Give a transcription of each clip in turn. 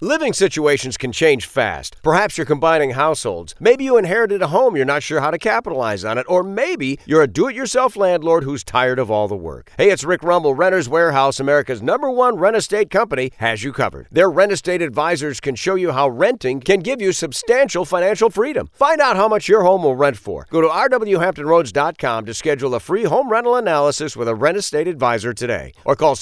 Living situations can change fast. Perhaps you're combining households. Maybe you inherited a home you're not sure how to capitalize on it. Or maybe you're a do-it-yourself landlord who's tired of all the work. Hey, it's Rick Rumble. Renters Warehouse, America's #1 rent estate company, has you covered. Their rent estate advisors can show you how renting can give you substantial financial freedom. Find out how much your home will rent for. Go to rwhamptonroads.com to schedule a free home rental analysis with a rent estate advisor today. Or call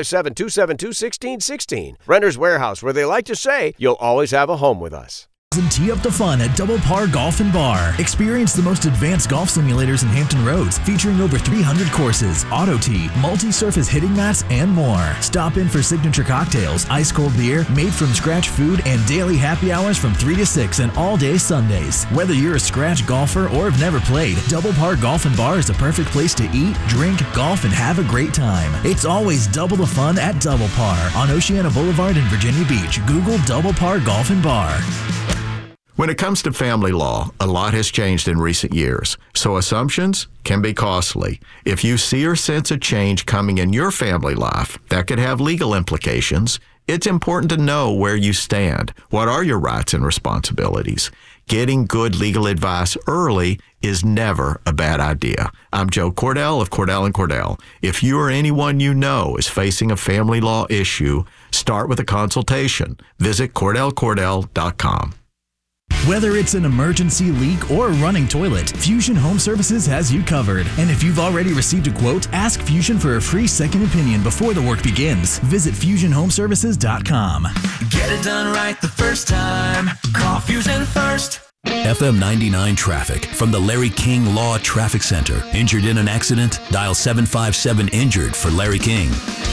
757-272-1616. Renters Warehouse, where they like to say, you'll always have a home with us. And tee up the fun at Double Par Golf and Bar. Experience the most advanced golf simulators in Hampton Roads, featuring over 300 courses, auto tee, multi-surface hitting mats, and more. Stop in for signature cocktails, ice-cold beer, made-from-scratch food, and daily happy hours from 3 to 6 and all-day Sundays. Whether you're a scratch golfer or have never played, Double Par Golf and Bar is the perfect place to eat, drink, golf, and have a great time. It's always double the fun at Double Par on Oceana Boulevard in Virginia Beach. Google Double Par Golf and Bar. When it comes to family law, a lot has changed in recent years, so assumptions can be costly. If you see or sense a change coming in your family life that could have legal implications, it's important to know where you stand. What are your rights and responsibilities? Getting good legal advice early is never a bad idea. I'm Joe Cordell of Cordell & Cordell. If you or anyone you know is facing a family law issue, start with a consultation. Visit CordellCordell.com. Whether it's an emergency leak or a running toilet, Fusion Home Services has you covered. And if you've already received a quote, ask Fusion for a free second opinion before the work begins. Visit FusionHomeservices.com. Get it done right the first time. Call Fusion first. FM 99 traffic from the Larry King Law Traffic Center. Injured in an accident? Dial 757-INJURED for Larry King.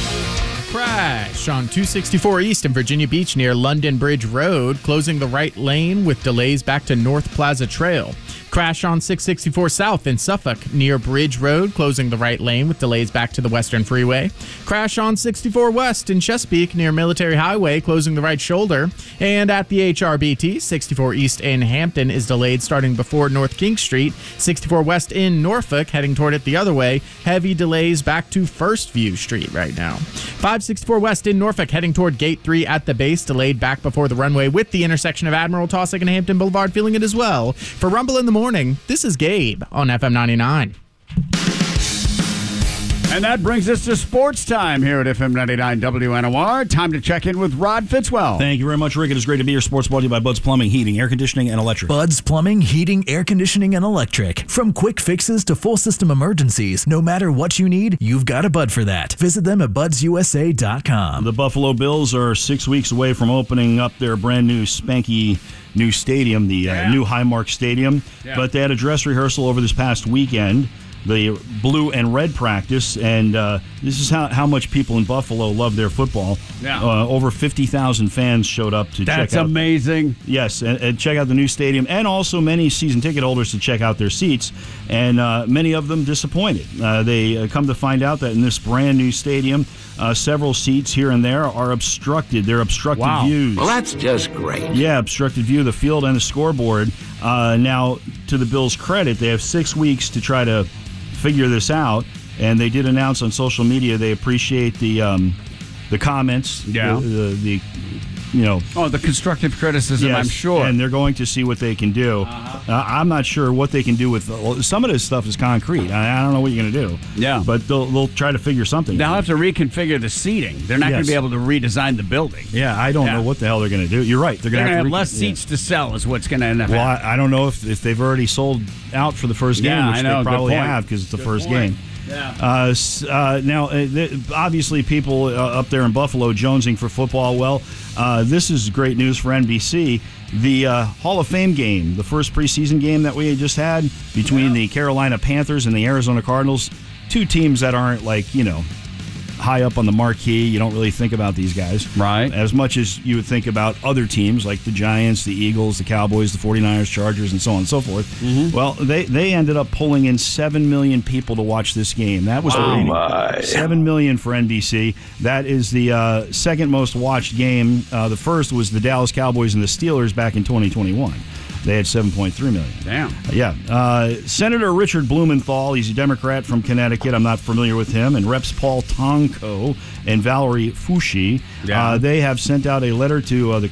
Crash on 264 East in Virginia Beach near London Bridge Road, closing the right lane with delays back to North Plaza Trail. Crash on 664 South in Suffolk near Bridge Road, closing the right lane with delays back to the Western Freeway. Crash on 64 West in Chesapeake near Military Highway, closing the right shoulder. And at the HRBT, 64 East in Hampton is delayed starting before North King Street. 64 West in Norfolk, heading toward it the other way. Heavy delays back to First View Street right now. 564 West in Norfolk, heading toward Gate 3 at the base, delayed back before the runway with the intersection of Admiral Taussig and Hampton Boulevard, feeling it as well. For Rumble in the Morning, this is Gabe on FM 99. And that brings us to sports time here at FM 99 WNOR. Time to check in with Rod Fitzwell. Thank you very much, Rick. It is great to be your sports brought to you by Bud's Plumbing, Heating, Air Conditioning, and Electric. Bud's Plumbing, Heating, Air Conditioning, and Electric. From quick fixes to full system emergencies, no matter what you need, you've got a Bud for that. Visit them at budsusa.com. The Buffalo Bills are 6 weeks away from opening up their brand new spanky new stadium, the new Highmark Stadium. Yeah. But they had a dress rehearsal over this past weekend, the blue and red practice, and this is how much people in Buffalo love their football. Yeah. Over 50,000 fans showed up to check out. That's amazing. Yes, and check out the new stadium, and also many season ticket holders to check out their seats, and many of them disappointed. They come to find out that in this brand new stadium, several seats here and there are obstructed. They're obstructed views. Well, that's just great. Yeah, obstructed view of the field and the scoreboard. Now, to the Bills' credit, they have 6 weeks to try to figure this out, and they did announce on social media they appreciate the comments, the constructive criticism. Yes, I'm sure, and they're going to see what they can do. I'm not sure what they can do with some of this stuff is concrete. I don't know what you're going to do. Yeah, but they'll try to figure something. They'll have to reconfigure the seating. They're not going to be able to redesign the building. Yeah, I don't know what the hell they're going to do. You're right. They're going to have less seats to sell. Is what's going to end up. Well, I don't know if they've already sold out for the first game, which they probably have because it's the first game. Yeah. Now, obviously, people up there in Buffalo jonesing for football. Well, this is great news for NBC. The Hall of Fame game, the first preseason game that we just had between the Carolina Panthers and the Arizona Cardinals, two teams that aren't high up on the marquee. You don't really think about these guys. Right. As much as you would think about other teams like the Giants, the Eagles, the Cowboys, the 49ers, Chargers, and so on and so forth. Mm-hmm. Well, they ended up pulling in 7 million people to watch this game. That was 7 million for NBC. That is the second most watched game. The first was the Dallas Cowboys and the Steelers back in 2021. They had 7.3 million. Damn. Yeah. Senator Richard Blumenthal, he's a Democrat from Connecticut. I'm not familiar with him. And Reps Paul Tonko and Valerie Foushee, they have sent out a letter to the